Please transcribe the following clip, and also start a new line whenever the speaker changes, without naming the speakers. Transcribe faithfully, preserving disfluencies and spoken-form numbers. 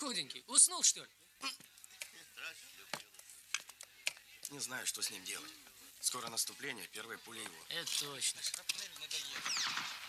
Худенький, уснул, что ли?
Не знаю, что с ним делать. Скоро наступление, первая пуля его.
Это точно.